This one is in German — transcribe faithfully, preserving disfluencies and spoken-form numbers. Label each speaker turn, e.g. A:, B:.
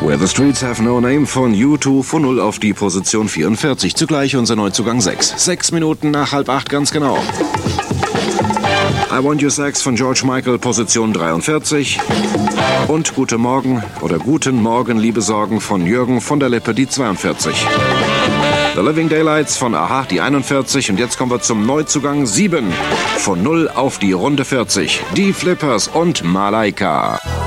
A: Where the Streets Have No Name von U zwei von null auf die Position vierundvierzig. Zugleich unser Neuzugang sechs. Sechs Minuten nach halb acht ganz genau. I Want Your Sex von George Michael, Position dreiundvierzig. Und Guten Morgen oder Guten Morgen, liebe Sorgen von Jürgen von der Lippe, die zweiundvierzig. The Living Daylights von Aha, die einundvierzig. Und jetzt kommen wir zum Neuzugang sieben. Von null auf die Runde vierzig. Die Flippers und Malaika.